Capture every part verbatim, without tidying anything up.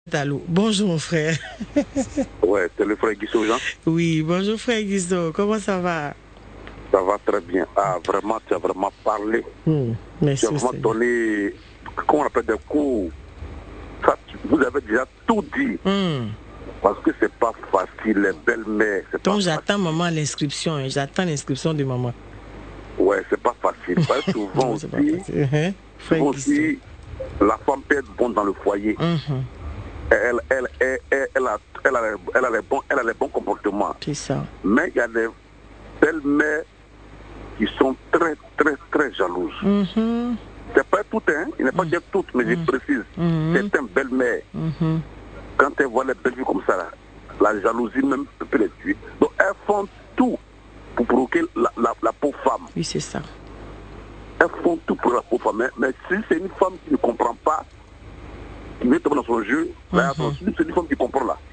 Allô, bonjour mon frère. Ouais, c'est le frère Guisso, Jean. Oui, bonjour frère Guisso, comment ça va? Ça va très bien. Ah, vraiment, tu as vraiment parlé. Mmh, merci. Tu as vraiment donné, comment on appelle, des cours. Ça, vous avez déjà tout dit. Mmh. Parce que c'est pas facile, les belles-mères. Donc j'attends maman l'inscription, hein. J'attends l'inscription de maman. Ouais, c'est pas facile. Parce que souvent non, aussi, uh-huh. souvent aussi, la femme peut être bonne dans le foyer. Mmh. Elle, elle, elle, elle, elle, a, elle, a, elle, a les bons, elle a les bons comportements. C'est ça. Mais il y a des belles-mères qui sont très, très, très jalouses. Mmh. C'est pas toutes, hein. Il n'est pas dire toutes, mais je précise. Mmh. Certaines belles-mères, mmh. quand elles voient les belles filles comme ça, la jalousie même peut les tuer. Donc elles font tout pour provoquer la, la, la pauvre femme. Oui, c'est ça. Elles font tout pour la pauvre femme. Mais, mais si c'est une femme qui ne comprend pas, qui veut tomber dans son jeu, mmh. là, c'est une femme qui comprend là.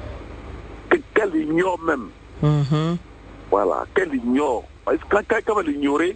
Qu'elle ignore même. Mmh. Voilà, qu'elle ignore. Parce que quand, quand elle va l'ignorer,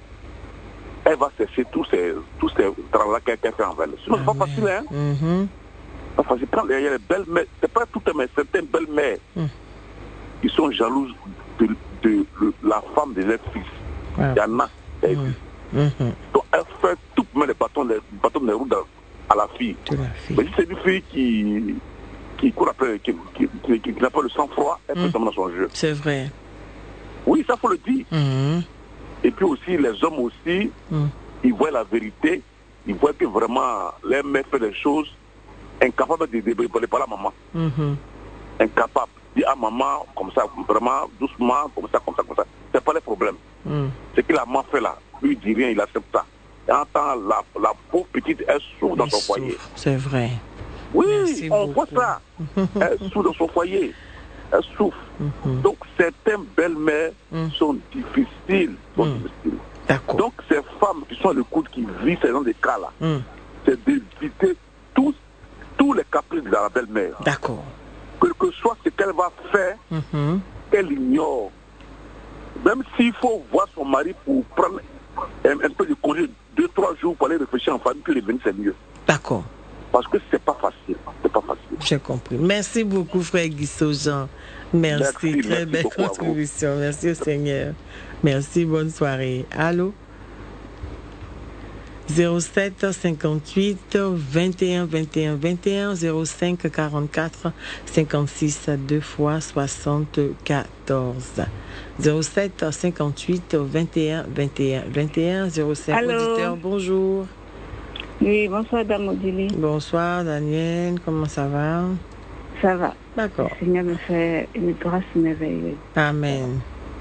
elle va cesser tous ces, tous ces travaux qu'elle fait en elle. Sinon, c'est pas facile, hein. Mmh. C'est pas facile. Il y a les belles mères, c'est pas toutes, mais certaines belles mères mmh. qui sont jalouses de, de, de, de la femme de leur fils. Il y en a. Mmh. Mmh. Donc, elle fait tout pour mettre les bâtons, les bâtons de roue à la fille. La fille. Mais si c'est une fille qui, qui court après, qui, qui, qui, qui, qui n'a pas le sang-froid, elle peut mmh. tomber dans son jeu. C'est vrai. Oui, ça faut le dire. Mmh. Et puis aussi, les hommes aussi, mmh. ils voient la vérité, ils voient que vraiment, les mères font des choses incapables de parler par la maman. Mmh. Incapable. Dire à maman, comme ça, vraiment, doucement, comme ça, comme ça, comme ça. C'est pas le problème. Mmh. Ce que la maman fait là, lui dit rien, il accepte ça. Et en temps, la, la pauvre petite, elle souffre dans son souffre. foyer. C'est vrai. Oui, Merci on beaucoup. voit ça. Elle souffre dans son foyer. Elle souffre. Mmh. Donc, certaines belles-mères mmh. sont difficiles. Sont mmh. difficiles. D'accord. Donc, ces femmes qui sont à l'écoute, qui vivent ces gens de cas-là, mmh. c'est d'éviter tous, tous les caprices de la belle-mère. D'accord. Quel que soit ce qu'elle va faire, mmh. qu'elle ignore. Même s'il faut voir son mari pour prendre un, un peu de congé, deux, trois jours pour aller réfléchir en famille, puis revenir, c'est mieux. D'accord. Parce que c'est pas facile. C'est pas facile. J'ai compris. Merci beaucoup, frère Guisso Jean. Merci. merci Très merci belle contribution. Merci au Seigneur. Merci. Bonne soirée. Allô? zéro sept cinquante-huit vingt et un vingt et un vingt et un zéro cinq quarante-quatre cinquante-six deux fois soixante-quatorze zéro sept cinquante-huit vingt et un vingt et un vingt et un zéro cinq. Auditeur, bonjour. Oui, bonsoir, Dame Odili. Bonsoir, Daniel. Comment ça va? Ça va. D'accord. Le Seigneur me fait une grâce merveilleuse. Amen.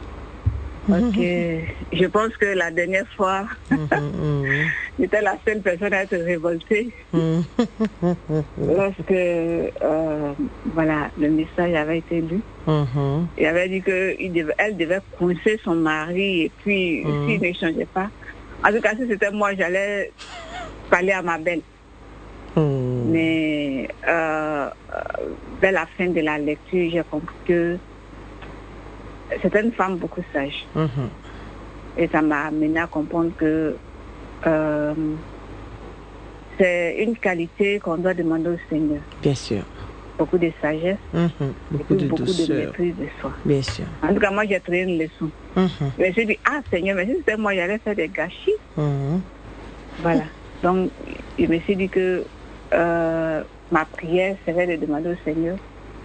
Ok. Je pense que la dernière fois, mm-hmm. j'étais la seule personne à être révoltée. Mm-hmm. Lorsque, euh, voilà, le message avait été lu. Mm-hmm. Il avait dit qu'elle devait coincer son mari et puis, mm-hmm. s'il ne changeait pas. En tout cas, si c'était moi, j'allais parler à ma belle. Mmh. Mais euh, vers la fin de la lecture, j'ai compris que c'était une femme beaucoup sage. Mmh. Et ça m'a amené à comprendre que euh, c'est une qualité qu'on doit demander au Seigneur. Bien sûr. Beaucoup de sagesse, mmh. beaucoup, et de, beaucoup de maîtrise de soi. Bien sûr. En tout cas, moi, j'ai trouvé une leçon. Mmh. Je me suis dit, ah Seigneur, mais si c'était moi, j'allais faire des gâchis. Mmh. Voilà. Donc, je me suis dit que euh, ma prière serait de demander au Seigneur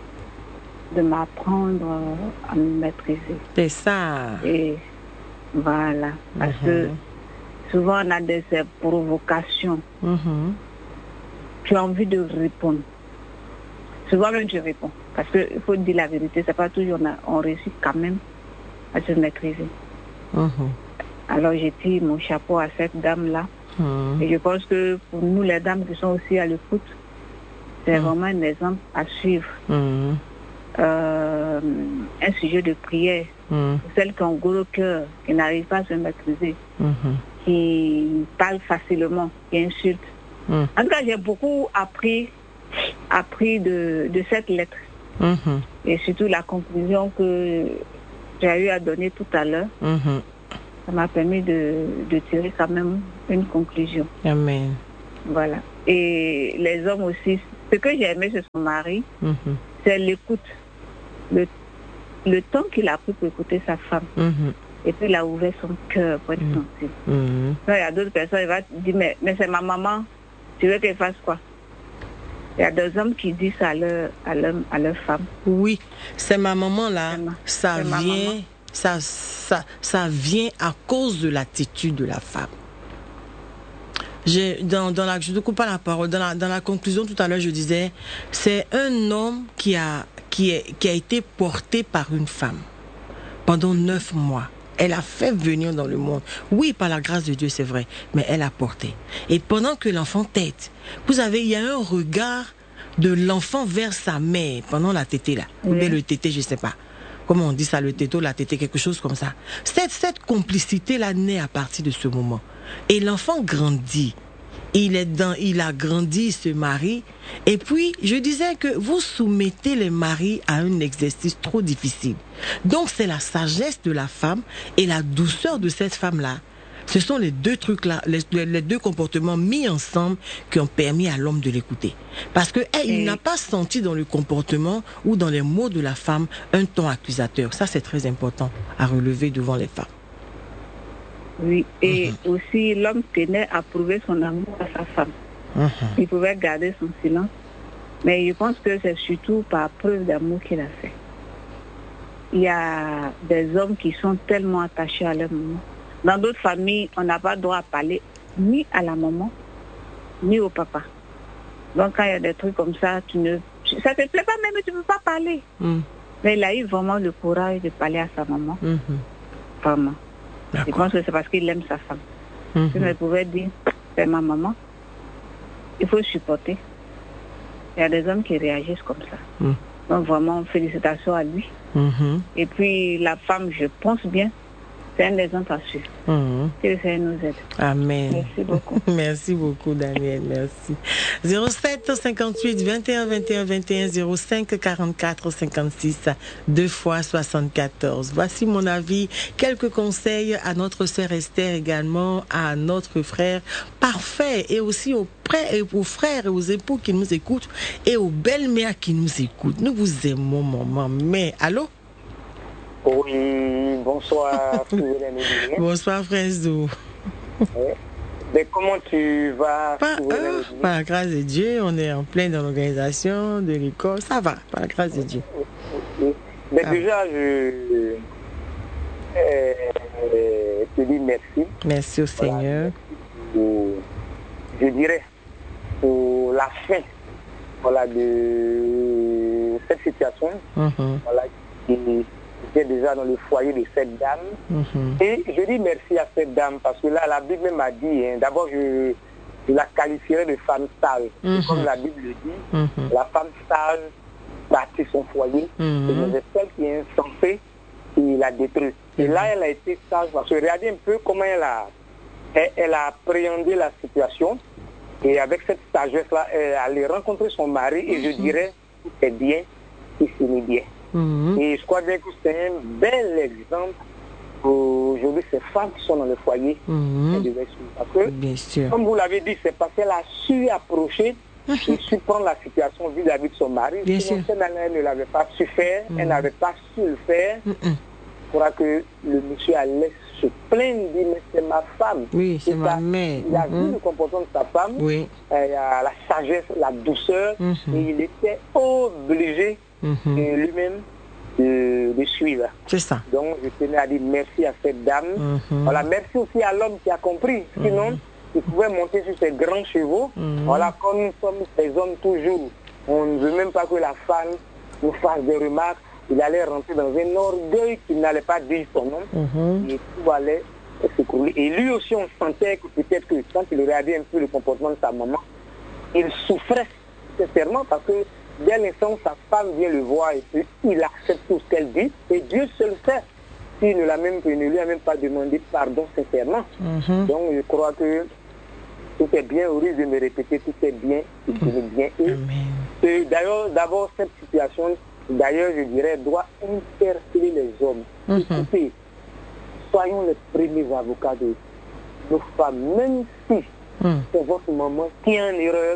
de m'apprendre à me maîtriser. C'est ça. Et voilà. Parce mm-hmm. que souvent, on a des provocations. Mm-hmm. Tu as envie de répondre. Souvent, même, je réponds. Parce qu'il faut dire la vérité. C'est pas toujours on, a, on réussit quand même à se maîtriser. Mm-hmm. Alors, j'ai tiré mon chapeau à cette dame-là. Mmh. Et je pense que pour nous, les dames qui sont aussi à l'écoute, c'est mmh. vraiment un exemple à suivre. Mmh. Euh, un sujet de prière. Mmh. Celles qui ont gros cœur, qui n'arrivent pas à se maîtriser, mmh. qui parlent facilement, qui insultent. Mmh. En tout cas, j'ai beaucoup appris, appris de, de cette lettre. Mmh. Et surtout la conclusion que j'ai eu à donner tout à l'heure. Mmh. Ça m'a permis de, de tirer quand même une conclusion. Amen. Voilà. Et les hommes aussi Ce que j'ai aimé chez son mari, mm-hmm. c'est l'écoute. Le, le temps qu'il a pris pour écouter sa femme. Mm-hmm. Et puis il a ouvert son cœur pour être sensible. Mm-hmm. Il y a d'autres personnes, il va dire, mais, mais c'est ma maman, tu veux qu'elle fasse quoi? Il y a des hommes qui disent à leur, à leur, à leur femme. Oui, c'est ma maman là, ma, ça vient, ça, ça, ça vient à cause de l'attitude de la femme. J'ai, dans, dans la, je ne coupe pas la parole. Dans la, dans la conclusion tout à l'heure, je disais, c'est un homme qui a, qui est, qui a été porté par une femme pendant neuf mois. Elle a fait venir dans le monde. Oui, par la grâce de Dieu, c'est vrai, mais elle a porté. Et pendant que l'enfant tète, vous savez, il y a un regard de l'enfant vers sa mère pendant la tétée là. Oui. Ou bien le tété, je ne sais pas. Comment on dit ça, le této, la tétée, quelque chose comme ça. Cette, cette complicité-là naît à partir de ce moment. Et l'enfant grandit. Il est dans, il a grandi, ce mari. Et puis, je disais que vous soumettez les maris à un exercice trop difficile. Donc, c'est la sagesse de la femme et la douceur de cette femme-là. Ce sont les deux trucs-là, les, les deux comportements mis ensemble qui ont permis à l'homme de l'écouter. Parce que hey, il n'a pas senti dans le comportement ou dans les mots de la femme un ton accusateur. Ça, c'est très important à relever devant les femmes. Oui, et mmh. aussi l'homme tenait à prouver son amour à sa femme. Mmh. Il pouvait garder son silence, mais je pense que c'est surtout par preuve d'amour qu'il a fait. Il y a des hommes qui sont tellement attachés à leur maman. Dans d'autres familles, on n'a pas le droit à parler ni à la maman, ni au papa. Donc quand il y a des trucs comme ça, tu ne, ça te plaît pas même, mais tu ne peux pas parler. Mmh. Mais il a eu vraiment le courage de parler à sa maman. Mmh. Vraiment. D'accord. Je pense que c'est parce qu'il aime sa femme. Mmh. Il pouvait dire, c'est ma maman, il faut supporter. Il y a des hommes qui réagissent comme ça. Mmh. Donc vraiment, félicitations à lui. Mmh. Et puis la femme, je pense bien, c'est un exemple à suivre. Mmh. Que le Seigneur nous aide. Amen. Merci beaucoup. Merci beaucoup, Daniel. Merci. zéro sept cinquante-huit vingt et un vingt et un vingt et un zéro cinq quarante-quatre cinquante-six deux fois soixante-quatorze. Voici mon avis. Quelques conseils à notre sœur Esther également, à notre frère parfait et aussi aux aux frères et aux époux qui nous écoutent et aux belles-mères qui nous écoutent. Nous vous aimons, maman. Mais, allô? Oui, bonsoir. Bonsoir, frère Zou. Mais comment tu vas? Par, euh, par la grâce de Dieu, on est en pleine dans l'organisation de l'école. Ça va, par la grâce de Dieu. Mais ah. déjà, je euh, te dis merci. Merci au voilà, Seigneur. Pour, je dirais, pour la fin voilà, de cette situation. Mm-hmm. Voilà, qui était déjà dans le foyer de cette dame. Mm-hmm. Et je dis merci à cette dame parce que là, la Bible m'a dit, hein, d'abord, je, je la qualifierais de femme sage. Mm-hmm. Comme la Bible le dit, mm-hmm. la femme sage bâtit son foyer. Mm-hmm. C'est celle qui est insensée qui la détruit. Mm-hmm. Et là, elle a été sage parce que regardez un peu comment elle a, elle, elle a appréhendé la situation. Et avec cette sagesse-là, elle allait rencontrer son mari et mm-hmm. je dirais, c'est bien, il finit bien. Mm-hmm. Et je crois bien que c'est un bel exemple pour aujourd'hui ces femmes qui sont dans le foyer. Mm-hmm. Parce que, bien sûr. Comme vous l'avez dit, c'est parce qu'elle a su approcher mm-hmm. et su prendre la situation vis-à-vis de son mari. Bien Sinon, sûr. elle ne l'avait pas su faire, mm-hmm. elle n'avait pas su le faire. Mm-hmm. Je crois que le monsieur allait se plaindre, dit mais c'est ma femme. Oui, c'est ma mère. Il a mm-hmm. vu le comportement de sa femme, oui. euh, la sagesse, la douceur, mm-hmm. et il était obligé mm-hmm. de lui-même de, de suivre. C'est ça. Donc je tenais à dire merci à cette dame. Mm-hmm. Voilà, merci aussi à l'homme qui a compris. Sinon, mm-hmm. il pouvait monter sur ses grands chevaux. Mm-hmm. Voilà, comme nous sommes des hommes toujours, on ne veut même pas que la femme nous fasse des remarques. Il allait rentrer dans un orgueil qu'il n'allait pas dire son nom. Mm-hmm. Et tout allait s'écrouler. Et lui aussi, on sentait que peut-être que quand il regardait un peu le comportement de sa maman, il souffrait sincèrement parce que dès l'instant où sa femme vient le voir et puis il accepte tout ce qu'elle dit. Et Dieu seul sait s'il ne l'a même il ne lui a même pas demandé pardon sincèrement. Mm-hmm. Donc je crois que tout est bien, au risque de me répéter, tout est bien, tout mm-hmm. est bien. Et, et d'ailleurs, d'abord, cette situation, d'ailleurs, je dirais, doit interpeller les hommes. Mm-hmm. Écoutez, soyons les premiers avocats de nos femmes, même si mm. c'est votre maman qui est en erreur,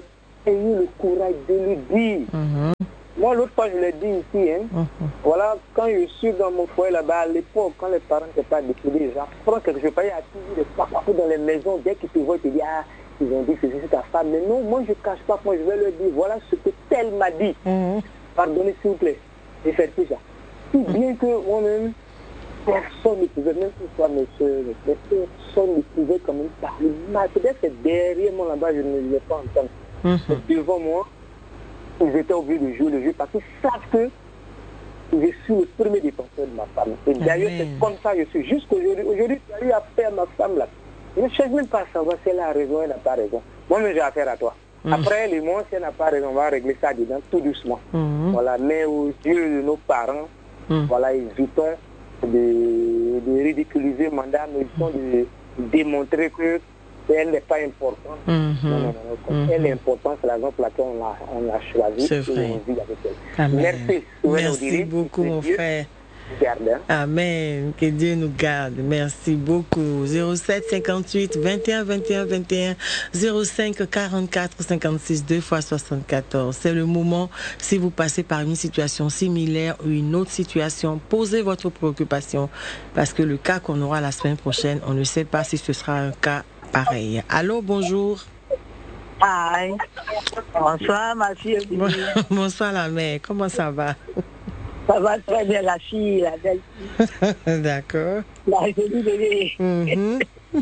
ayez le courage de le dire. Mm-hmm. Moi, l'autre fois, je l'ai dit ici. Hein. Mm-hmm. Voilà, quand je suis dans mon foyer là-bas, à l'époque, quand les parents n'étaient pas décidés, j'apprends quelque chose. Il y a toujours des parents dans les maisons, dès qu'ils te voient, ils te disent, ah, ils ont dit que c'est ta femme. Mais non, moi, je ne cache pas. Moi, je vais leur dire, voilà ce que tel m'a dit. Mm-hmm. Pardonnez, s'il vous plaît. J'ai fait tout ça. Tout bien que moi-même, personne ne pouvait, même si ce soit mes soeurs, mais personne ne pouvait quand même parler mal. Peut-être que derrière moi là-bas, je ne l'ai pas entendu. Mm-hmm. Devant moi, ils étaient obligés de jouer le jeu parce qu'ils savent que je suis le premier défenseur de ma femme. Et d'ailleurs, mm-hmm. c'est comme ça que je suis. Jusqu'aujourd'hui, aujourd'hui, j'ai eu affaire à ma femme là. Je ne cherche même pas à savoir si elle a raison, elle n'a pas raison. Moi-même, j'ai affaire à toi. Mm-hmm. Après, les mots, si elle n'a pas raison, on va régler ça dedans tout doucement. Mm-hmm. Voilà, mais aux yeux de nos parents, mm-hmm. voilà, évitons de, de ridiculiser madame, évitons de démontrer que elle n'est pas importante. Mm-hmm. Non, non, non, non. Elle est importante, c'est la raison pour laquelle on l'a, on l'a choisie. C'est vrai. Et on vit avec elle. Amen. Merci. Merci beaucoup, mon Dieu frère. Garde. Amen. Que Dieu nous garde. Merci beaucoup. zéro sept cinquante-huit vingt et un vingt et un vingt et un zéro cinq quarante-quatre cinquante-six deux fois soixante-quatorze. C'est le moment, si vous passez par une situation similaire ou une autre situation, posez votre préoccupation parce que le cas qu'on aura la semaine prochaine, on ne sait pas si ce sera un cas pareil. Allô, bonjour. Hi. Bonsoir, ma fille. Bonsoir, la mère. Comment ça va? Ça va très bien, la fille, la belle fille. D'accord. La jolie bébé. Mm-hmm.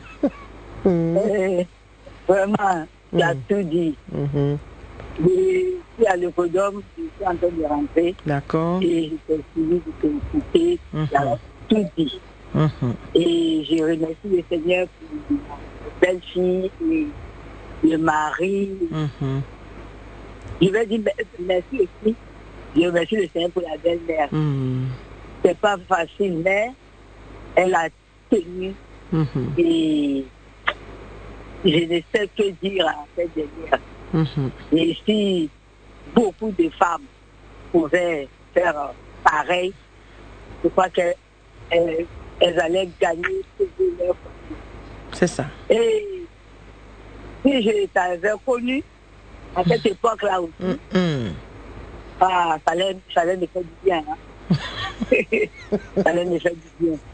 euh, vraiment, tu as mm-hmm. tout dit. Mm-hmm. Je suis à l'Ecodome, je suis en train de rentrer. D'accord. Et je t'ai suivi, je t'ai écouté, mm-hmm. tu as tout dit. Mm-hmm. Et je remercie le Seigneur pour la belle fille et le mari. Mm-hmm. Je vais dire merci aussi. Je remercie le Seigneur pour la belle-mère. Mm. C'est pas facile, mais elle a tenu. Mm-hmm. Et je ne sais que dire à cette dernière. Mm-hmm. Et si beaucoup de femmes pouvaient faire pareil, je crois qu'elles elles, elles allaient gagner tout leur famille. C'est ça. Et si je t'avais connu à cette époque-là aussi, mm-hmm. Ah, ça allait, ça allait me faire du bien. Hein? Ça allait me faire du bien.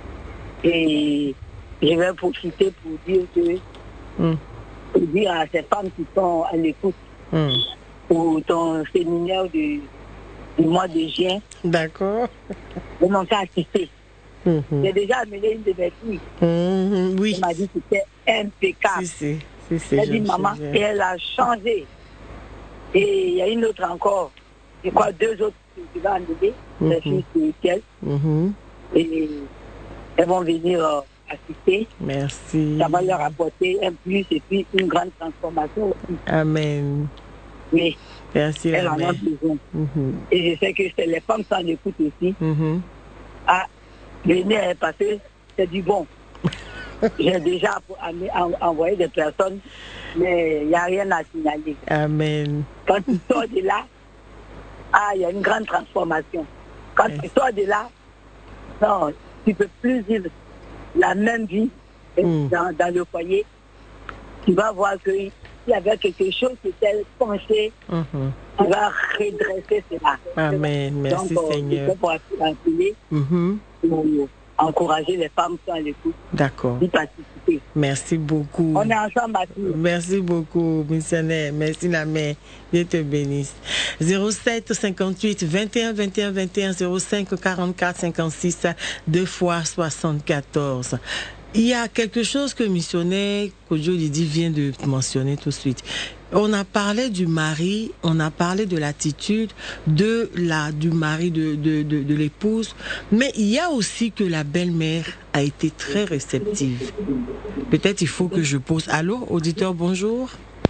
Et je vais profiter pour dire que, mm. pour dire à ces femmes qui sont à l'écoute, mm. pour ton séminaire du, du mois de juin. D'accord. De mon cas assisté. Mm-hmm. J'ai déjà amené une de mes filles. Mm-hmm. Oui. Elle m'a dit que c'était impeccable. Si, si. si, si elle dit maman, et elle a changé. Et il y a une autre encore. Je crois deux autres qui vont enlever, mm-hmm. les filles spirituelles. Mm-hmm. Et elles vont venir euh, assister. Merci. Ça va leur apporter un plus et puis une grande transformation aussi. Amen. Mais merci, elles en ont besoin. Mm-hmm. Et je sais que c'est les femmes qui en écoutent aussi. Mm-hmm. Ah, venir parce que c'est du bon. J'ai déjà envoyé des personnes, mais il n'y a rien à signaler. Amen. Quand tu sors de là, ah, il y a une grande transformation. Quand yes. tu sors de là, non, tu ne peux plus vivre la même vie mm. dans, dans le foyer. Tu vas voir qu'il y avait quelque chose qui était penché, mm-hmm. tu vas redresser cela. Amen. Merci, donc, Seigneur. Donc, pour appeler, mm-hmm. pour encourager les femmes qui sont à l'écoute. D'accord. D'y participer. Merci beaucoup. On est ensemble, Mathieu. Merci beaucoup, missionnaire. Merci, la mère. Dieu te bénisse. zéro sept cinquante-huit vingt et un vingt et un vingt et un zéro cinq quarante-quatre cinquante-six deux fois soixante-quatorze. Il y a quelque chose que missionnaire Kojo Lydie vient de mentionner tout de suite. On a parlé du mari, on a parlé de l'attitude de la du mari de de de, de l'épouse, mais il y a aussi que la belle-mère a été très réceptive. Peut-être il faut que je pose. Allô, auditeur, bonjour.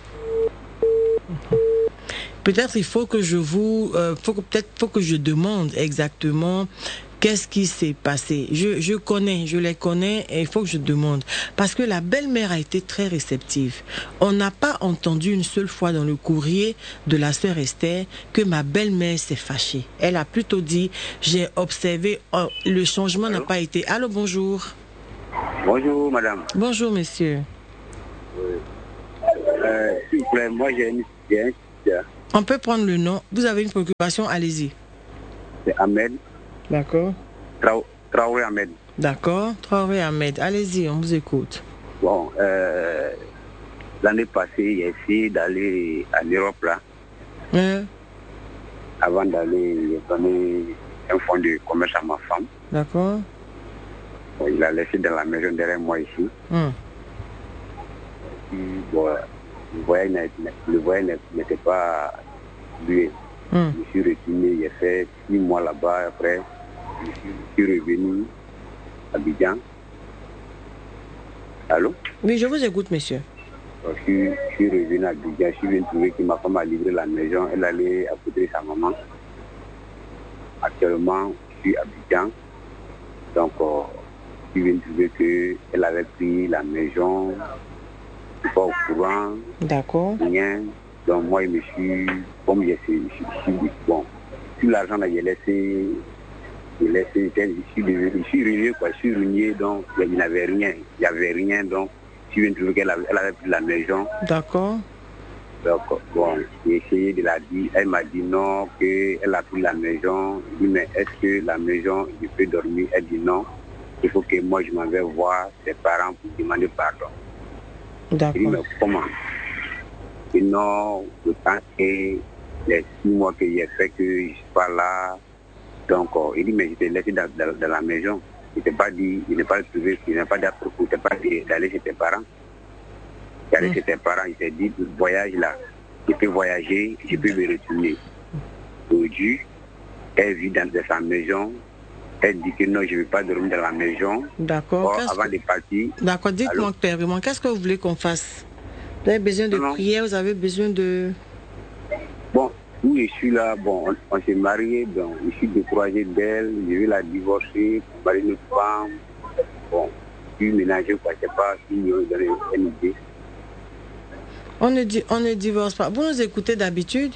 Peut-être il faut que je vous, euh, faut que peut-être faut que je demande exactement. Qu'est-ce qui s'est passé? Je, je connais, je les connais et il faut que je demande. Parce que la belle-mère a été très réceptive. On n'a pas entendu une seule fois dans le courrier de la sœur Esther que ma belle-mère s'est fâchée. Elle a plutôt dit, j'ai observé, oh, le changement n'a pas été... Allô, bonjour. Bonjour, madame. Bonjour, monsieur. Euh, s'il vous plaît, moi j'ai une Bien, bien. On peut prendre le nom. Vous avez une préoccupation, allez-y. C'est Ahmed. D'accord. Trao- Traoré Ahmed. D'accord. Traoré Ahmed. Allez-y, on vous écoute. Bon, euh, l'année passée, j'ai essayé d'aller en Europe là. Hein? Avant d'aller, j'ai donné un fonds de commerce à ma femme. D'accord. Bon, il a laissé dans la maison derrière moi ici. Hum. Puis, bon, le voyage, le voyage n'était pas dué. Hum. Je suis retourné, j'ai fait six mois là-bas. Après, je suis revenu à Abidjan. Allô? Oui, je vous écoute, monsieur. Je suis, je suis revenu à Abidjan. Je suis venu trouver que ma femme a livré la maison. Elle allait accoucher sa maman. Actuellement, je suis à Abidjan. Donc, euh, je suis venu trouver qu'elle avait pris la maison. Je suis pas au courant. D'accord. Rien. Donc, moi, je me suis, comme je suis, je suis bon, tout l'argent là, j'ai laissé, j'ai laissé, je suis devenu, je suis renié, quoi, je suis renié, donc, il n'y avait rien, il n'y avait rien, donc, je suis venu trouver qu'elle avait, elle avait pris la maison. D'accord. Donc, bon, j'ai essayé de la dire, elle m'a dit non, qu'elle a pris la maison. Je dis, mais est-ce que la maison, je peux dormir? Elle dit non, il faut que moi, je m'en vais voir ses parents pour demander pardon. D'accord. Je dis, mais comment? Et non, le temps que les six mois que j'ai fait que je ne suis pas là. Donc, euh, il dit, mais je t'ai laissé dans, dans, dans la maison. Je n'ai pas dit, je n'ai pas trouvé, je n'ai pas dit à propos, je n'ai pas dit d'aller chez tes parents. D'aller mmh. chez tes parents, il s'est dit, voyage là, je peux voyager, je peux me retourner. Aujourd'hui, elle vit dans, dans sa maison. Elle dit que non, je ne vais pas dormir dans la maison. D'accord. Or, avant que... de partir. D'accord, dites-moi clairement, qu'est-ce que vous voulez qu'on fasse? Vous avez besoin de non. prière, vous avez besoin de... Bon, oui, je suis là, bon, on, on s'est mariés, donc je suis découragé d'elle, je vais la divorcer, pour marier une femme. Bon, je suis ménagé, quoi, je ne sais pas si vous avez donné une idée. On ne, di- on ne divorce pas. Vous nous écoutez d'habitude?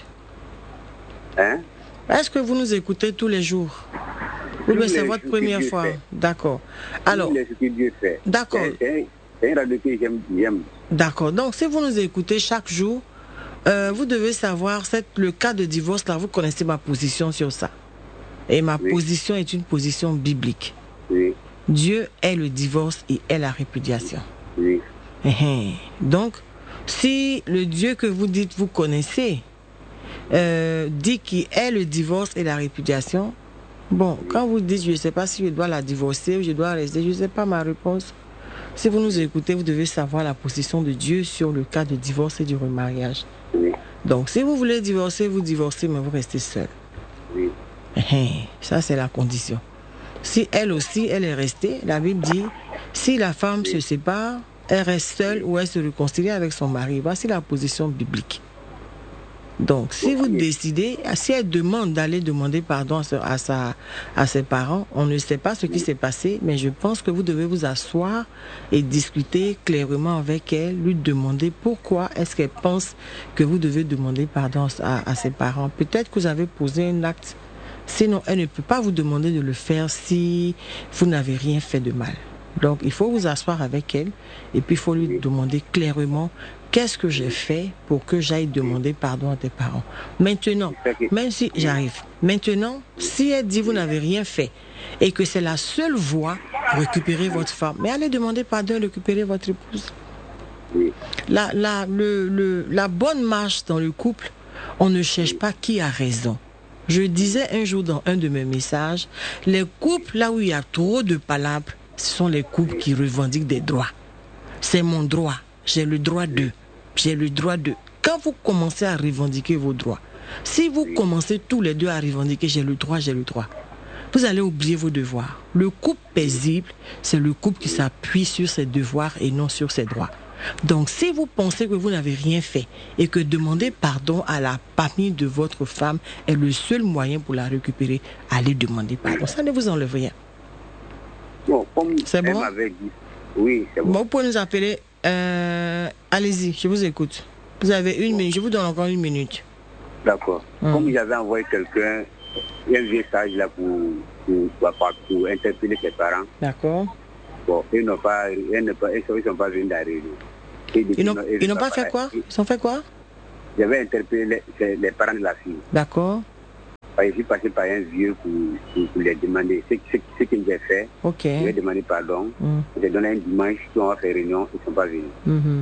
Hein? Est-ce que vous nous écoutez tous les jours? Ou bien c'est votre première fois? Fait. D'accord. Alors, ce que Dieu fait. D'accord. C'est, c'est une radio que j'aime, j'aime. D'accord. Donc, si vous nous écoutez chaque jour, euh, vous devez savoir, c'est le cas de divorce, là, vous connaissez ma position sur ça. Et ma oui. position est une position biblique. Oui. Dieu est le divorce et est la répudiation. Oui. Donc, si le Dieu que vous dites vous connaissez euh, dit qu'il est le divorce et la répudiation, bon, oui. quand vous dites je ne sais pas si je dois la divorcer ou je dois rester, je ne sais pas ma réponse. Si vous nous écoutez, vous devez savoir la position de Dieu sur le cas de divorce et du remariage. Oui. Donc, si vous voulez divorcer, vous divorcez, mais vous restez seul. Oui. Ça, c'est la condition. Si elle aussi, elle est restée, la Bible dit, si la femme oui. se sépare, elle reste seule ou elle se réconcilie avec son mari. Voici la position biblique. Donc, si vous décidez, si elle demande d'aller demander pardon à, sa, à ses parents, on ne sait pas ce qui s'est passé, mais je pense que vous devez vous asseoir et discuter clairement avec elle, lui demander pourquoi est-ce qu'elle pense que vous devez demander pardon à, à ses parents. Peut-être que vous avez posé un acte, sinon elle ne peut pas vous demander de le faire si vous n'avez rien fait de mal. Donc, il faut vous asseoir avec elle et puis il faut lui demander clairement qu'est-ce que j'ai fait pour que j'aille demander pardon à tes parents. Maintenant, même si j'arrive, maintenant, si elle dit vous n'avez rien fait et que c'est la seule voie pour récupérer votre femme, mais allez demander pardon et récupérer votre épouse. La, la, le, le, la bonne marche dans le couple, on ne cherche pas qui a raison. Je disais un jour dans un de mes messages, les couples là où il y a trop de palabres, ce sont les couples qui revendiquent des droits. C'est mon droit, j'ai le droit de, j'ai le droit de. Quand vous commencez à revendiquer vos droits, si vous commencez tous les deux à revendiquer j'ai le droit, j'ai le droit, vous allez oublier vos devoirs. Le couple paisible, c'est le couple qui s'appuie sur ses devoirs et non sur ses droits. Donc, si vous pensez que vous n'avez rien fait et que demander pardon à la famille de votre femme est le seul moyen pour la récupérer, allez demander pardon. Ça ne vous enlève rien. Bon, comme c'est bon? Dit. Oui, c'est bon. Bon, vous pouvez nous appeler. Euh, allez-y, je vous écoute. Vous avez une bon. minute. Je vous donne encore une minute. D'accord. Hum. Comme j'avais envoyé quelqu'un un message là pour, pour, pour, pour interpeller ses parents. D'accord. Bon, ils n'ont pas, ils n'ont pas, ils sont pas venus d'arriver. Ils n'ont, ils n'ont pas fait quoi? Ils ont fait quoi? j'avais interpellé les, les parents de la fille. D'accord. Je suis passé par un vieux pour, pour, pour les demander ce, ce, ce qu'ils avaient fait. Ok. Je lui ai demandé pardon. Mm. Je lui ai donné un dimanche, on va faire réunion, ils ne sont pas venus. Mm-hmm.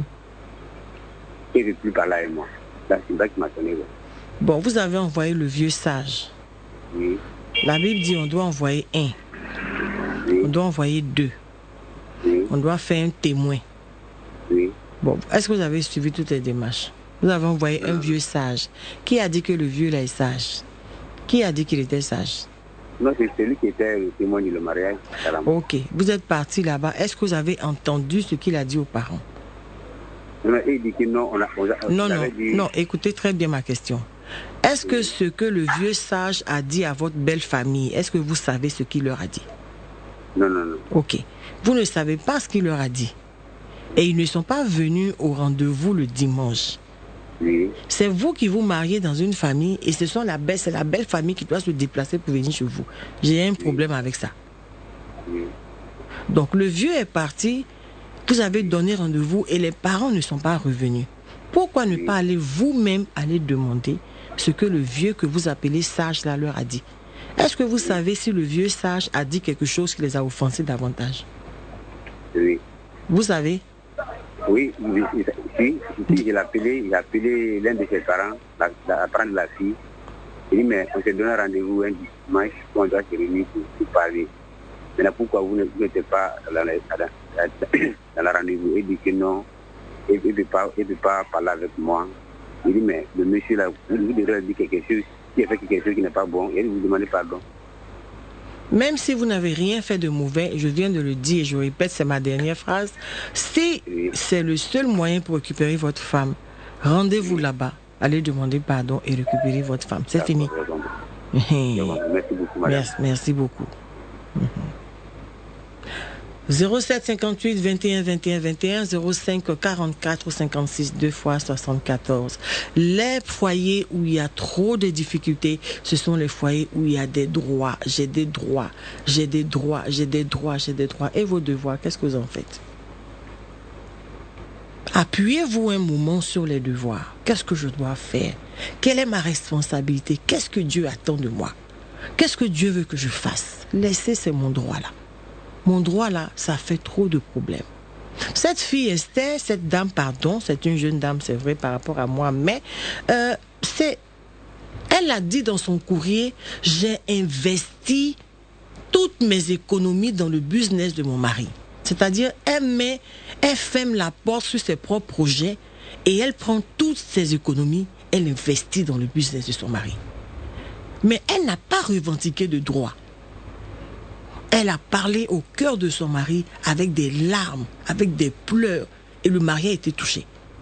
Et il ne veut plus parler avec moi. Là, c'est ça qui m'a sonné. Ouais. Bon, vous avez envoyé le vieux sage. Oui. La Bible dit on doit envoyer un. Oui. On doit envoyer deux. Oui. On doit faire un témoin. Oui. Bon, est-ce que vous avez suivi toutes les démarches? Vous avez envoyé un vieux sage. Qui a dit que le vieux là est sage? Qui a dit qu'il était sage? Non, c'est celui qui était le témoin du mariage. Ok, vous êtes parti là-bas. Est-ce que vous avez entendu ce qu'il a dit aux parents? Non, il dit que non, on a, on a, non, on non, dit... non, écoutez très bien ma question. Est-ce que ce que le vieux sage a dit à votre belle famille, est-ce que vous savez ce qu'il leur a dit? Non, non, non. Ok, vous ne savez pas ce qu'il leur a dit. Et ils ne sont pas venus au rendez-vous le dimanche. Oui. C'est vous qui vous mariez dans une famille et ce sont la belle, c'est la belle famille qui doit se déplacer pour venir chez vous. J'ai un problème avec ça. Oui. Donc le vieux est parti, vous avez donné rendez-vous et les parents ne sont pas revenus. Pourquoi ne oui. pas aller vous-même aller demander ce que le vieux que vous appelez sage là leur a dit? Est-ce que vous savez si le vieux sage a dit quelque chose qui les a offensés davantage? Oui. Vous savez? Oui, si, si, il a appelé, il a appelé l'un de ses parents, la, la parent de la fille. Il dit, mais on s'est donné un rendez-vous un dimanche, on doit se réunir pour, pour parler. Maintenant, pourquoi vous n'êtes pas dans le dans la rendez-vous? Il dit que non, il ne peut pas, il peut pas parler avec moi. Il dit, mais le monsieur là, vous, vous devrez dire quelque chose, qui a fait quelque chose qui n'est pas bon, et il vous demande pardon. Même si vous n'avez rien fait de mauvais, je viens de le dire et je répète, c'est ma dernière phrase, si oui. c'est le seul moyen pour récupérer votre femme, rendez-vous oui. là-bas, allez demander pardon et récupérer votre femme. C'est fini. Merci beaucoup, madame. Merci, merci beaucoup. zéro sept cinquante-huit vingt et un vingt et un vingt et un zéro cinq quarante-quatre cinquante-six deux fois soixante-quatorze. Les foyers où il y a trop de difficultés, ce sont les foyers où il y a des droits. J'ai des droits, j'ai des droits, j'ai des droits, j'ai des droits. Et vos devoirs, qu'est-ce que vous en faites? Appuyez-vous un moment sur les devoirs. Qu'est-ce que je dois faire? Quelle est ma responsabilité? Qu'est-ce que Dieu attend de moi? Qu'est-ce que Dieu veut que je fasse? Laissez, c'est mon droit là. Mon droit là, ça fait trop de problèmes. Cette fille Esther, cette dame, pardon, c'est une jeune dame, c'est vrai par rapport à moi, mais euh, c'est, elle a dit dans son courrier, j'ai investi toutes mes économies dans le business de mon mari. C'est-à-dire, elle met, elle ferme la porte sur ses propres projets et elle prend toutes ses économies, elle investit dans le business de son mari. Mais elle n'a pas revendiqué de droit. Elle a parlé au cœur de son mari avec des larmes, avec des pleurs, et le mari a été touché.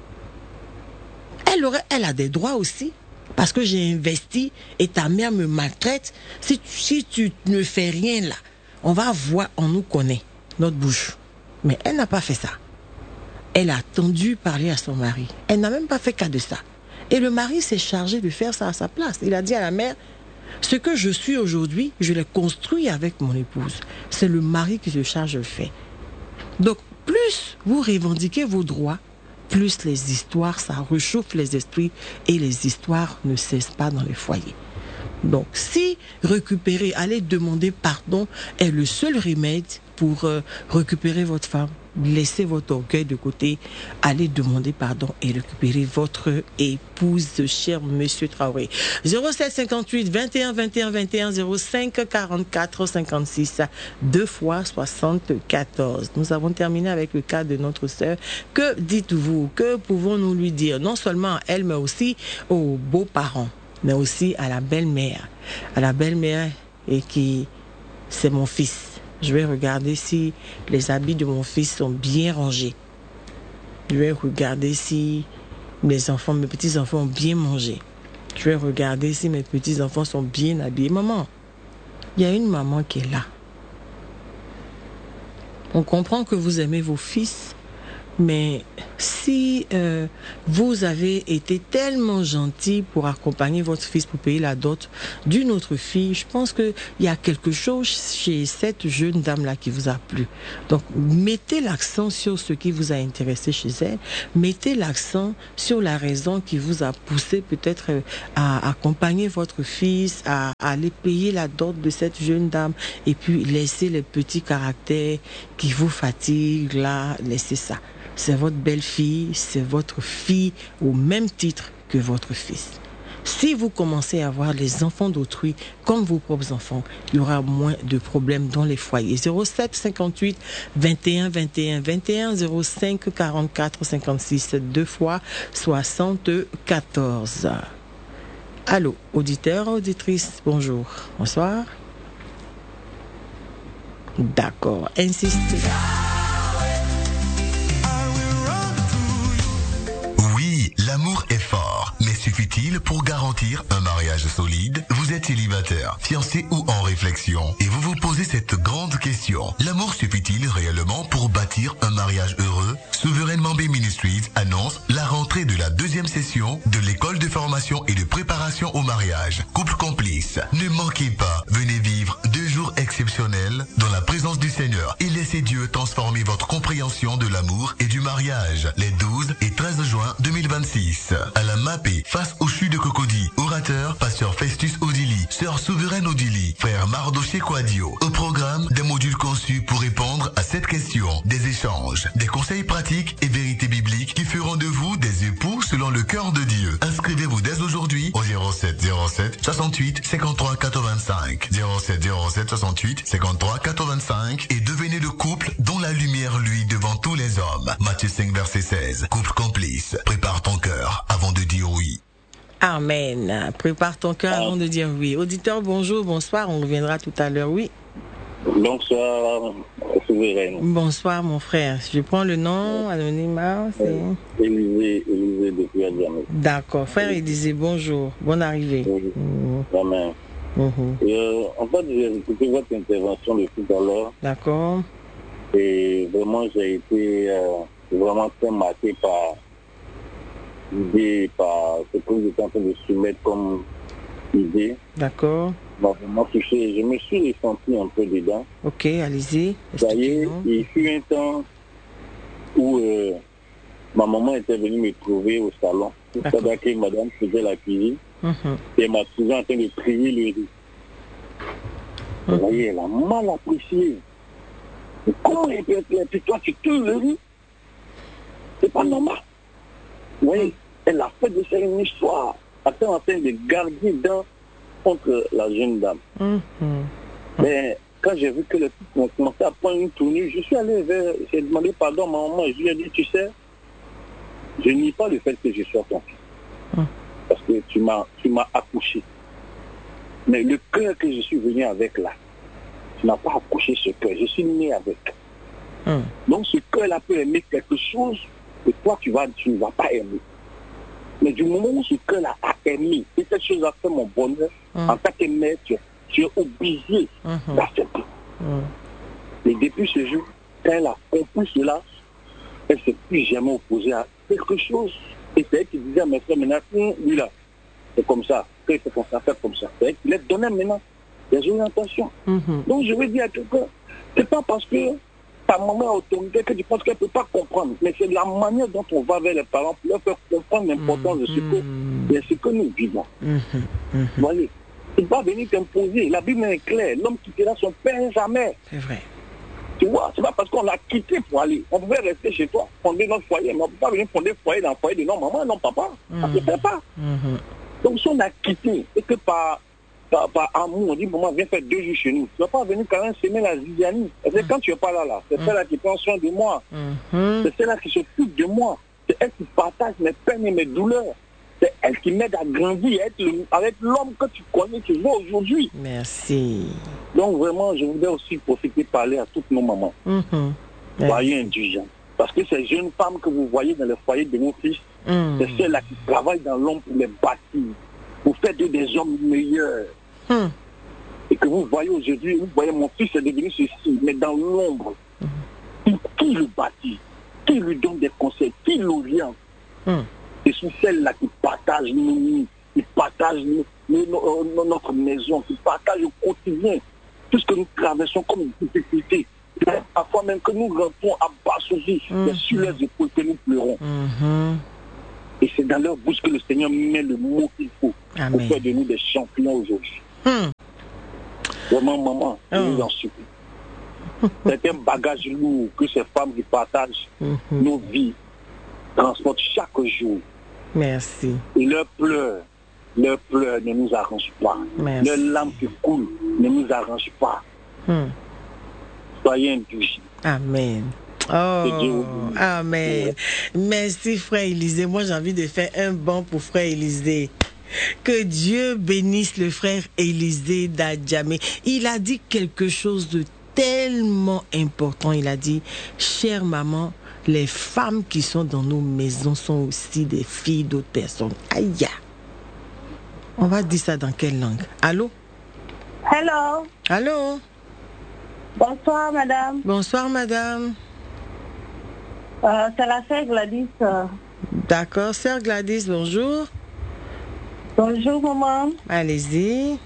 Elle, aurait, elle a des droits aussi, parce que j'ai investi et ta mère me maltraite. Si, si tu ne fais rien là, on va voir, on nous connaît, notre bouche. Mais elle n'a pas fait ça. Elle a attendu parler à son mari. Elle n'a même pas fait cas de ça. Et le mari s'est chargé de faire ça à sa place. Il a dit à la mère, ce que je suis aujourd'hui, je l'ai construit avec mon épouse. C'est le mari qui se charge de le faire. Donc, plus vous revendiquez vos droits, plus les histoires, ça réchauffe les esprits et les histoires ne cessent pas dans les foyers. Donc, si récupérer, aller demander pardon est le seul remède pour euh, récupérer votre femme, laissez votre orgueil de côté, allez demander pardon et récupérer votre épouse, cher monsieur Traoré. zéro sept cinquante-huit vingt et un vingt et un vingt et un zéro cinq quarante-quatre cinquante-six deux fois soixante-quatorze. Nous avons terminé avec le cas de notre sœur. Que dites-vous? Que pouvons-nous lui dire? Non seulement à elle, mais aussi aux beaux-parents, mais aussi à la belle-mère. À la belle-mère et qui, c'est mon fils. Je vais regarder si les habits de mon fils sont bien rangés. Je vais regarder si mes enfants, mes petits-enfants ont bien mangé. Je vais regarder si mes petits-enfants sont bien habillés. Maman, il y a une maman qui est là. On comprend que vous aimez vos fils, Mais si euh, vous avez été tellement gentil pour accompagner votre fils pour payer la dot d'une autre fille, je pense qu'il y a quelque chose chez cette jeune dame-là qui vous a plu. Donc, mettez l'accent sur ce qui vous a intéressé chez elle. Mettez l'accent sur la raison qui vous a poussé peut-être à accompagner votre fils, à, à aller payer la dot de cette jeune dame et puis laisser les petits caractères qui vous fatiguent là, laissez ça. C'est votre belle-fille, c'est votre fille au même titre que votre fils. Si vous commencez à voir les enfants d'autrui comme vos propres enfants, il y aura moins de problèmes dans les foyers. zéro sept cinquante-huit vingt et un vingt et un vingt et un zéro cinq quarante-quatre cinquante-six deux fois soixante-quatorze. Allô, auditeur, auditrice, bonjour, bonsoir. D'accord, insistez. L'amour est fort, mais suffit-il pour garantir un mariage solide? Vous êtes célibataire, fiancé ou en réflexion, et vous vous posez cette grande question. L'amour suffit-il réellement pour bâtir un mariage heureux? Sovereign Mambé Ministries annonce la rentrée de la deuxième session de l'école de formation et de préparation au mariage. Couple complice, ne manquez pas, venez vivre deux jours exceptionnels dans la présence du Seigneur et laissez Dieu transformer votre compréhension de l'amour et du mariage. Les douze et treize juin deux mille vingt-six. À la Mapé, face au CHU de Cocody. Orateur, pasteur Festus Odili, sœur Souveraine Odili, frère Mardoché Quadio. Au programme, des modules conçus pour répondre à cette question, des échanges, des conseils pratiques et vérités bibliques qui feront de vous des époux selon le cœur de Dieu. Inscrivez-vous dès aujourd'hui au zéro sept zéro sept soixante-huit cinquante-trois quatre-vingt-cinq. zéro sept zéro sept soixante-huit cinquante-trois quatre-vingt-cinq et devenez le couple dont la lumière luit devant tous les hommes. Matthieu cinq verset seize. Couple complice, prépare ton cœur avant de dire oui. Amen. Prépare ton cœur avant de dire oui. Auditeur, bonjour, bonsoir. On reviendra tout à l'heure, oui. Bonsoir, Souveraine. Bonsoir, mon frère. Je prends le nom, anonymat. C'est Élisée, Élisée depuis Adjamé. D'accord. Frère Élisée, bonjour. Bonne arrivée. Oui. Mmh. Amen. Mmh. Et, euh, en fait, j'ai écouté votre intervention de tout à l'heure. D'accord. Et vraiment, j'ai été euh, vraiment très marqué par idée, par ce que vous êtes en train de soumettre comme idée. D'accord. M'a vraiment touché. Je me suis ressenti un peu dedans. Ok, allez-y. Vous voyez, il fut un temps où euh, ma maman était venue me trouver au salon. C'est-à-dire que madame faisait la cuisine. Mm-hmm. Et elle m'a trouvé en train de trier le riz. Mm-hmm. Vous voyez, elle a mal apprécié. Mais comment elle peut être là? Puis toi, tu tues le riz? C'est pas normal. Vous voyez, elle a fait de faire une histoire. Elle était en train de garder dans contre la jeune dame. Mm-hmm. Mais quand j'ai vu que le type m'a commencé à prendre une tournure, je suis allé vers, j'ai demandé pardon à ma maman, je lui ai dit, tu sais, je nie pas le fait que je sois ton fils. Mm. Parce que tu m'as, tu m'as accouché. Mais le cœur que je suis venu avec là, tu n'as pas accouché ce cœur, je suis né avec. Mm. Donc ce cœur-là peut aimer quelque chose que toi tu, vas, tu ne vas pas aimer. Mais du moment où ce cœur-là a aimé, et cette chose a fait mon bonheur, mm. en tant que mère, tu, tu es obligé mm-hmm. d'accepter. Mm. Et depuis ce jour, quand elle a compris cela, elle ne s'est plus jamais opposée à quelque chose. Et c'est elle qui disait à mes frères, maintenant, lui là, c'est comme ça, qu'il faut qu'on s'appelle comme ça. C'est elle qui les donnait maintenant des orientations. Mm-hmm. Donc je veux dire à quelqu'un, c'est pas parce que ta maman a autorité que tu penses qu'elle ne peut pas comprendre. Mais c'est la manière dont on va vers les parents pour leur faire comprendre l'importance mmh, de ce que, mmh. de ce que nous vivons. Mmh, mmh. Vous voyez, il va venir t'imposer. La Bible est claire. L'homme quittera son père jamais. C'est vrai. Tu vois, c'est pas parce qu'on l'a quitté pour aller. On pouvait rester chez toi, fonder notre foyer, mais on ne peut pas venir fonder le foyer dans le foyer de non maman, non papa. Mmh. Ça ne se fait pas. Mmh. Donc si on a quitté, et que par... Par, par amour, on dit, bon, moi, viens faire deux jours chez nous. Tu ne vas pas venir quand même semer la zizanie. Parce que mm. quand tu n'es pas là, là, c'est mm. celle-là qui prend soin de moi. Mm-hmm. C'est celle-là qui s'occupe de moi. C'est elle qui partage mes peines et mes douleurs. C'est elle qui m'aide à grandir, à être avec l'homme que tu connais, tu vois aujourd'hui. Merci. Donc vraiment, je voudrais aussi profiter de parler à toutes nos mamans. Mm-hmm. Soyez indulgents. Parce que ces jeunes femmes que vous voyez dans le foyer de nos fils, mm. c'est celles-là qui travaillent dans l'homme pour les bâtir, pour faire d'eux des hommes meilleurs. Hmm. Et que vous voyez aujourd'hui, vous voyez mon fils est devenu ceci, mais dans l'ombre, hmm. qui le bâtit, qui qui lui donne des conseils, qui l'oriente. Mm. Et c'est celle-là qui partage nos nuits, qui partage nos, nos, nos, notre maison, qui partage au quotidien tout ce que nous traversons comme difficulté. Parfois même que nous rentrons à bas soucis, mm. c'est sur leurs épaules que nous pleurons. Mm-hmm. Et c'est dans leur bouche que le Seigneur met le mot qu'il faut Amen. Pour faire de nous des champions aujourd'hui. Mm. Vraiment, maman, je vous en supplie. C'est un bagage lourd que ces femmes qui partagent mm-hmm. nos vies transportent chaque jour. Merci. Et leurs pleurs, leurs pleurs ne nous arrangent pas. Merci. Leurs larmes qui coulent ne nous arrangent pas. Mm. Soyez indulgents. Amen. Oh, amen. Merci, frère Élisée. Moi, j'ai envie de faire un bond pour frère Élisée. Que Dieu bénisse le frère Élisée d'Adjamé. Il a dit quelque chose de tellement important. Il a dit, chère maman, les femmes qui sont dans nos maisons sont aussi des filles d'autres personnes. Aïe. On va dire ça dans quelle langue? Allô? Hello. Allô? Bonsoir, madame. Bonsoir, madame. Euh, c'est la sœur Gladys. Euh... D'accord, sœur Gladys, bonjour. Bonjour, maman. Allez-y.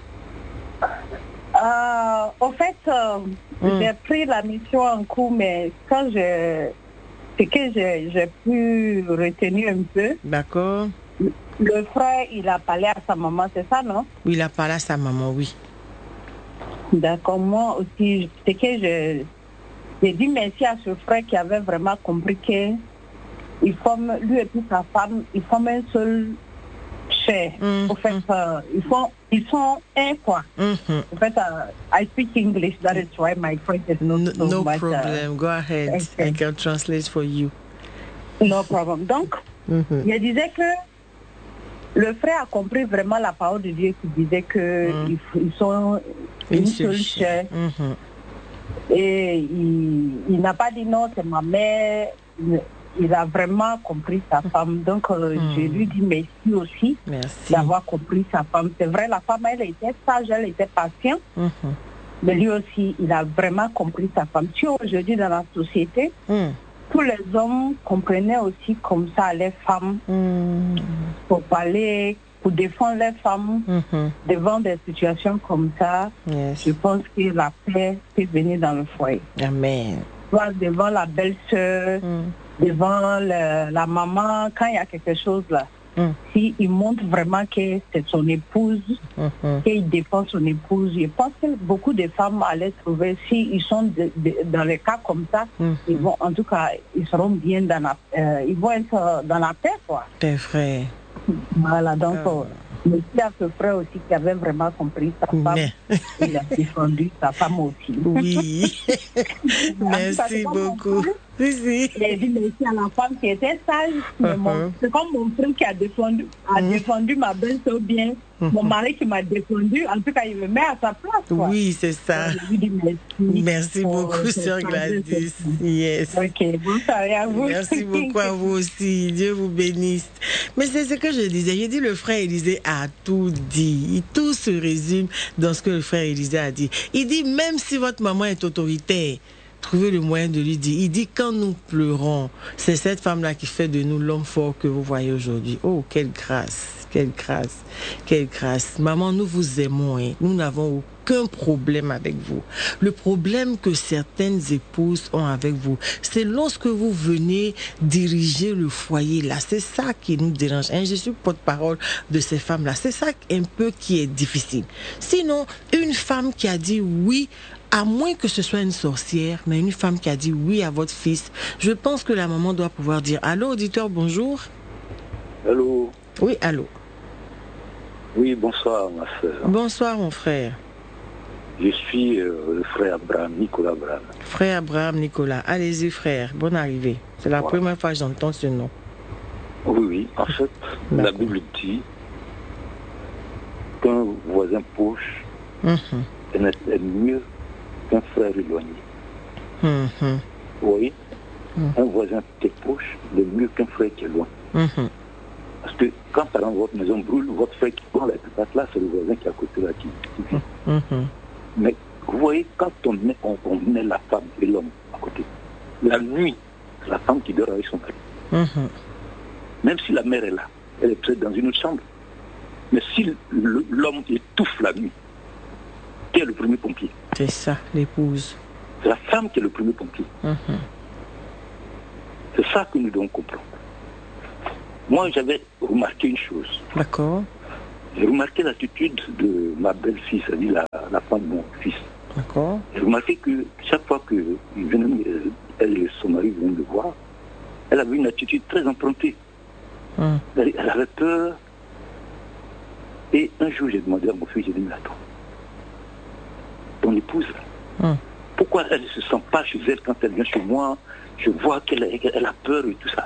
Euh, au fait, euh, mm. j'ai pris la mission en cours, mais quand je... ce que j'ai, j'ai pu retenir un peu. D'accord. Le frère, il a parlé à sa maman, c'est ça, non? Oui, il a parlé à sa maman, oui. D'accord, moi aussi, c'est que je... J'ai dit merci à ce frère qui avait vraiment compris que il forme, lui et puis sa femme, ils forment un seul chair. Mm-hmm. En fait, euh, ils, font, ils sont un quoi. Mm-hmm. En fait, uh, I speak English, that is why my French is not no, so no much. No problem, uh, go ahead, okay. I can translate for you. No problem. Donc, mm-hmm. je disais que le frère a compris vraiment la parole de Dieu qui disait que mm. ils, ils sont une, une seule chair. Mm-hmm. Et il, il n'a pas dit non, c'est ma mère. Il, il a vraiment compris sa femme. Donc, euh, mm. je lui dis merci aussi merci. D'avoir compris sa femme. C'est vrai, la femme, elle était sage, elle était patiente. Mm-hmm. Mais lui aussi, il a vraiment compris sa femme. Si aujourd'hui, dans la société, mm. tous les hommes comprenaient aussi comme ça les femmes mm. pour parler, pour défendre les femmes mm-hmm. devant des situations comme ça. Yes. Je pense que la paix peut venir dans le foyer. Amen. Soit devant la belle-sœur, mm. devant le, la maman, quand il y a quelque chose là. Mm. S'il montre vraiment que c'est son épouse, mm-hmm. qu'il défend son épouse, je pense que beaucoup de femmes allaient trouver, s'ils sont de, de, dans les cas comme ça, mm-hmm. ils vont, en tout cas, ils seront bien dans la, euh, ils vont être dans la paix, quoi. C'est vrai. Voilà, donc, oh. merci à ce frère aussi qui avait vraiment compris sa femme. Mais... il a défendu sa femme aussi. Oui. Merci beaucoup. Si, si. J'ai dit merci à la femme qui était sage. Uh-huh. Mon, c'est comme mon frère qui a défendu, a uh-huh. défendu ma belle-sœur bien. Uh-huh. Mon mari qui m'a défendu. En tout cas, il me met à sa place. Quoi. Oui, c'est ça. Je lui dis merci. Merci beaucoup, sœur Gladys. Yes. Ok, bonsoir à vous. Merci beaucoup à vous aussi. Dieu vous bénisse. Mais c'est ce que je disais. J'ai dit le frère Élisée a tout dit. Tout se résume dans ce que le frère Élisée a dit. Il dit, même si votre maman est autoritaire, trouvez le moyen de lui dire. Il dit, quand nous pleurons, c'est cette femme-là qui fait de nous l'homme fort que vous voyez aujourd'hui. Oh, quelle grâce, quelle grâce, quelle grâce. Maman, nous vous aimons, hein. Nous n'avons aucun problème avec vous. Le problème que certaines épouses ont avec vous, c'est lorsque vous venez diriger le foyer là. C'est ça qui nous dérange. Hein. Je suis porte-parole de ces femmes-là. C'est ça un peu qui est difficile. Sinon, une femme qui a dit oui, à moins que ce soit une sorcière, mais une femme qui a dit oui à votre fils, je pense que la maman doit pouvoir dire « Allô, auditeur, bonjour ». Allô. Oui, allô. Oui, bonsoir, ma soeur. Bonsoir, mon frère. Je suis euh, le frère Abraham, Nicolas Abraham. Frère Abraham, Nicolas. Allez-y, frère. Bonne arrivée. C'est la voilà. première fois que j'entends ce nom. Oui, oui. En fait, D'accord. la Bible dit qu'un voisin proche mm-hmm. est mieux qu'un frère éloigné. Mm-hmm. Oui, mm-hmm. un voisin qui est proche est mieux qu'un frère qui est loin. Mm-hmm. Parce que quand par exemple votre maison brûle, votre frère qui prend la place là, c'est le voisin qui est à côté là qui, qui vit. Mm-hmm. Mais vous voyez, quand on met, on, on met la femme et l'homme à côté, la nuit, la femme qui dort avec son mari. Mm-hmm. Même si la mère est là, elle est peut-être dans une autre chambre. Mais si l'homme étouffe la nuit, qui est le premier pompier? C'est ça, l'épouse. C'est la femme qui est le premier pompier. Mm-hmm. C'est ça que nous devons comprendre. Moi, j'avais remarqué une chose. D'accord. J'ai remarqué l'attitude de ma belle-fille, c'est-à-dire la, la femme de mon fils. D'accord. J'ai remarqué que chaque fois que elle et son mari venaient me voir, elle avait une attitude très empruntée. Mm. Elle, elle avait peur. Et un jour, j'ai demandé à mon fils, j'ai dit, mais attends, ton épouse, là, mm. pourquoi elle ne se sent pas chez elle quand elle vient chez moi? Je vois qu'elle a, qu'elle a peur et tout ça.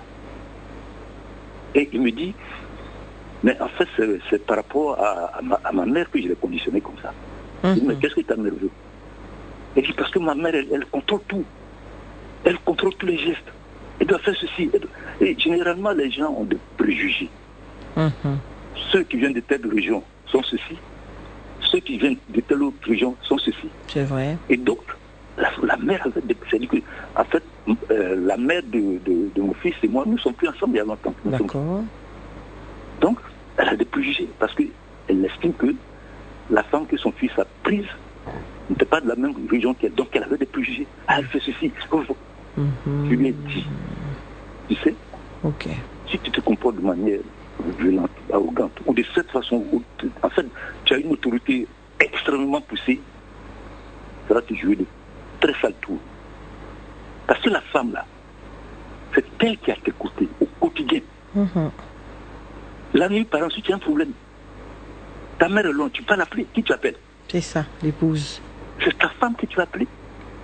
Et il me dit, mais en fait, c'est, c'est par rapport à, à, ma, à ma mère que je l'ai conditionné comme ça. Mm-hmm. Je dis, mais qu'est-ce que ta mère veut? Elle dit, parce que ma mère, elle, elle contrôle tout. Elle contrôle tous les gestes. Elle doit faire ceci. Doit... Et généralement, les gens ont des préjugés. Mm-hmm. Ceux qui viennent de telle région sont ceci. Ceux qui viennent de telle autre région sont ceci. C'est vrai. Et donc, la, la mère avait des... C'est-à-dire que, en fait, euh, la mère de, de, de mon fils et moi, nous ne sommes plus ensemble il y a longtemps. Nous D'accord. Sommes... Donc, elle a des préjugés parce qu'elle estime que la femme que son fils a prise n'était pas de la même région qu'elle. Donc, elle avait des préjugés. Ah, elle fait ceci. Mm-hmm. Je lui ai dit, tu sais, okay. si tu te comportes de manière violente, arrogante, ou de cette façon, où tu, en fait, tu as une autorité extrêmement poussée, ça va te jouer de très sales tours. Parce que la femme, là, c'est elle qui a tes côtés, au quotidien. Mm-hmm. La nuit, par exemple, si tu as un problème, ta mère est loin, tu peux l'appeler. Qui tu appelles? C'est ça, l'épouse. C'est ta femme que tu vas appeler.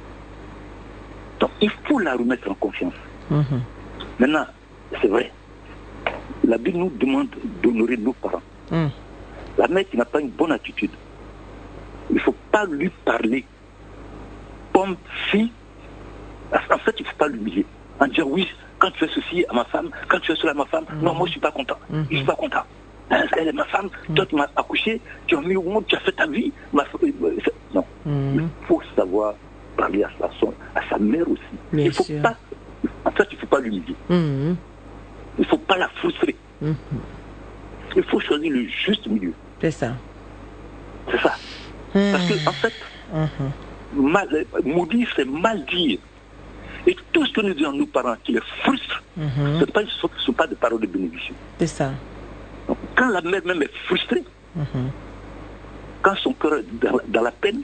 Donc, il faut la remettre en confiance. Mm-hmm. Maintenant, c'est vrai, la Bible nous demande d'honorer nos parents. Mm. La mère qui n'a pas une bonne attitude, il ne faut pas lui parler comme si... En fait, il ne faut pas l'humilier. En disant, oui, quand tu fais ceci à ma femme, quand tu fais cela à ma femme, mm-hmm. non, moi je ne suis pas content. Mm-hmm. Je ne suis pas content. Elle est ma femme, mm-hmm. toi tu m'as accouché, tu as mis au monde, tu as fait ta vie. Ma... Non, mm-hmm. il faut savoir parler à sa, son, à sa mère aussi. Bien il faut sûr. pas, en fait, il ne faut pas l'humilier. Mm-hmm. Il ne faut pas la frustrer. Mm-hmm. Il faut choisir le juste milieu. C'est ça. C'est ça. Mm-hmm. Parce que, en fait, mm-hmm. mal, maudire, c'est mal dire. Et tout ce que nous disons, nos parents, qui les frustrent, mm-hmm. ce ne sont, sont pas des paroles de bénédiction. C'est ça. Donc, quand la mère même est frustrée, mm-hmm. quand son cœur est dans, dans la peine,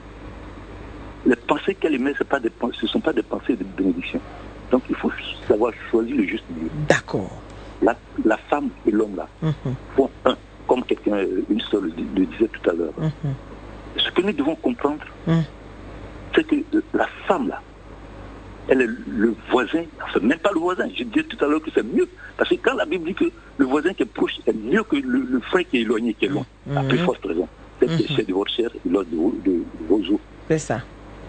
les pensées qu'elle émet, ce ne sont pas des pensées de bénédiction. Donc il faut savoir choisir le juste milieu. D'accord. La, la femme et l'homme là mm-hmm. font un, comme quelqu'un, une sœur le, le disait tout à l'heure. Mm-hmm. Ce que nous devons comprendre, mm. c'est que la femme là, elle est le voisin, enfin même pas le voisin, je disais tout à l'heure que c'est mieux, parce que quand la Bible dit que le voisin qui est proche est mieux que le, le frère qui est éloigné, qui est loin, mm-hmm. à plus forte raison. C'est mm-hmm. de votre chair et l'autre de, de, de vos os. C'est ça.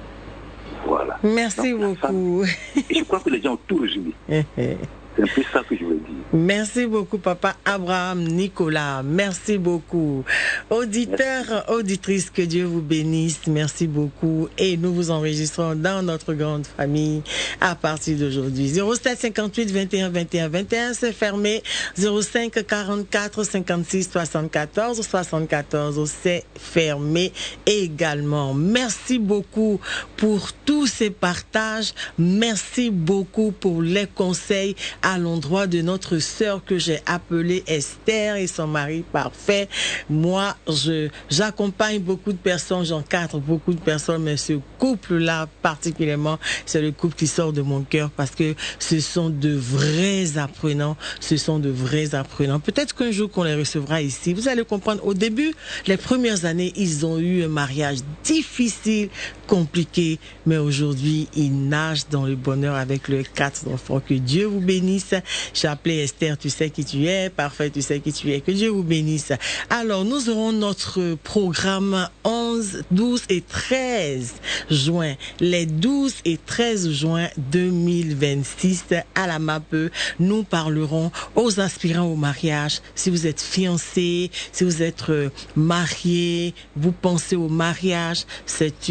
Voilà. Merci donc, beaucoup. Femme, et je crois que les gens ont tout résumé. C'est un peu ça que je voulais dire. Merci beaucoup, papa Abraham Nicolas. Merci beaucoup. Auditeurs, Merci. Auditrices, que Dieu vous bénisse. Merci beaucoup. Et nous vous enregistrons dans notre grande famille à partir d'aujourd'hui. zéro sept cinquante-huit vingt et un vingt et un vingt et un, c'est fermé. zéro cinq quarante-quatre cinquante-six soixante-quatorze soixante-quatorze, c'est fermé également. Merci beaucoup pour tous ces partages. Merci beaucoup pour les conseils à l'endroit de notre sœur que j'ai appelée Esther et son mari parfait. Moi, je j'accompagne beaucoup de personnes, j'encadre beaucoup de personnes, mais ce couple-là particulièrement, c'est le couple qui sort de mon cœur parce que ce sont de vrais apprenants, ce sont de vrais apprenants. Peut-être qu'un jour qu'on les recevra ici, vous allez comprendre, au début, les premières années, ils ont eu un mariage difficile, compliqué, mais aujourd'hui, ils nagent dans le bonheur avec leurs quatre enfants. Que Dieu vous bénisse. J'ai appelé Esther, tu sais qui tu es, parfait, tu sais qui tu es, que Dieu vous bénisse. Alors, nous aurons notre programme onze, douze et treize juin, les douze et treize juin deux mille vingt-six à la M A P E. Nous parlerons aux aspirants au mariage. Si vous êtes fiancé, si vous êtes marié, vous pensez au mariage, c'est une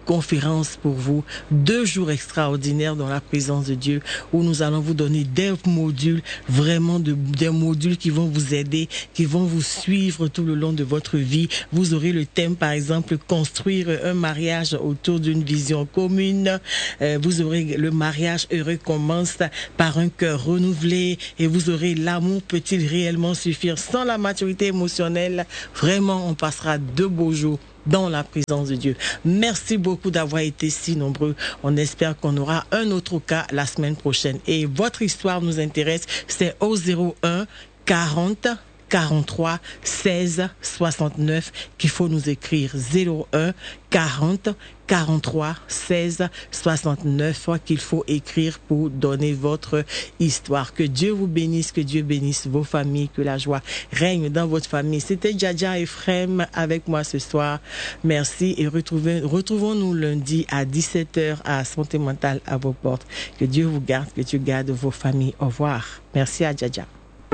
conférence pour vous, deux jours extraordinaires dans la présence de Dieu, où nous allons vous donner des modules, vraiment de, des modules qui vont vous aider, qui vont vous suivre tout le long de votre vie. Vous aurez le thème, par exemple, construire un mariage autour d'une vision commune. Euh, vous aurez le mariage heureux commence par un cœur renouvelé, et vous aurez l'amour peut-il réellement suffire sans la maturité émotionnelle. Vraiment, on passera de beaux jours dans la présence de Dieu. Merci beaucoup d'avoir été si nombreux. On espère qu'on aura un autre cas la semaine prochaine. Et votre histoire nous intéresse. C'est au zéro un quarante quarante-trois seize soixante-neuf qu'il faut nous écrire. Zéro un quarante quarante-trois seize soixante-neuf qu'il faut écrire pour donner votre histoire. Que Dieu vous bénisse, que Dieu bénisse vos familles, que la joie règne dans votre famille. C'était Djadja Ephraim avec moi ce soir. Merci et retrouvons-nous lundi à dix-sept heures à Santé Mentale à vos portes. Que Dieu vous garde, que Dieu garde vos familles. Au revoir. Merci à Djadja.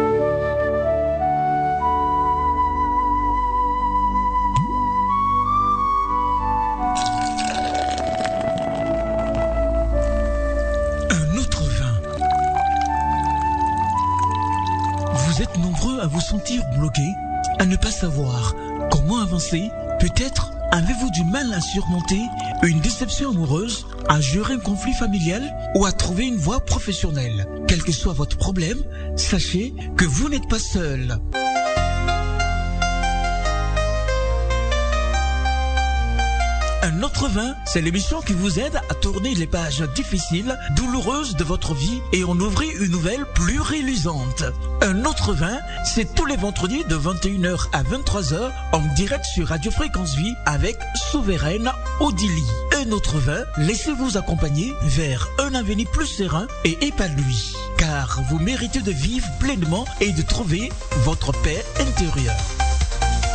Vous êtes nombreux à vous sentir bloqués, à ne pas savoir comment avancer. Peut-être avez-vous du mal à surmonter une déception amoureuse, à gérer un conflit familial ou à trouver une voie professionnelle. Quel que soit votre problème, sachez que vous n'êtes pas seul. Un autre vin, c'est l'émission qui vous aide à tourner les pages difficiles, douloureuses de votre vie et en ouvrir une nouvelle plus reluisante. Un autre vin, c'est tous les vendredis de vingt et une heures à vingt-trois heures en direct sur Radio Fréquence Vie avec Souveraine Odili. Un autre vin, laissez-vous accompagner vers un avenir plus serein et épanoui. Car vous méritez de vivre pleinement et de trouver votre paix intérieure.